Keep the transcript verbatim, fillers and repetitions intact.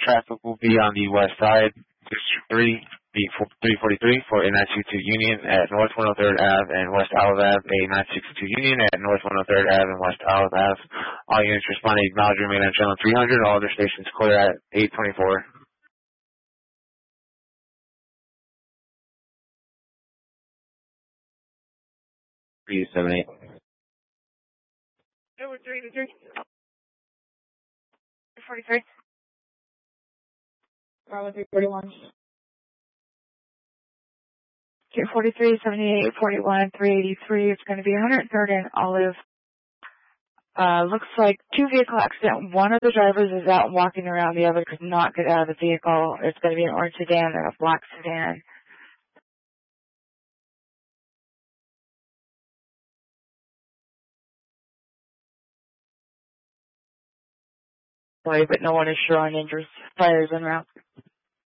traffic will be on the west side, three three forty-three for A nine sixty-two Union at North one hundred third Ave and West Olive Ave, A nine sixty-two Union at North one hundred third Ave and West Olive Ave. All units responding acknowledge remain on channel three hundred. All other stations clear at eight twenty-four. three seven eight. Over three to three. forty-three. Bravo three forty-one. two forty-three, seventy-eight, forty-one, three eighty-three. It's going to be one hundred third and Olive. Uh, looks like two vehicle accident. One of the drivers is out walking around. The other could not get out of the vehicle. It's going to be an orange sedan and a black sedan. But no one is sure on injuries. Fires en route.